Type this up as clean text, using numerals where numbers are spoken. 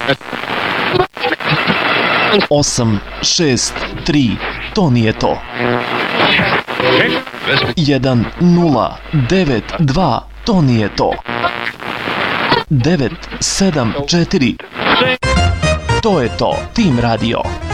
8, 6, 3, to nije to. 1, 0, 9, 2, to nije to. 9, 7, 4, to je to. Tim Radio.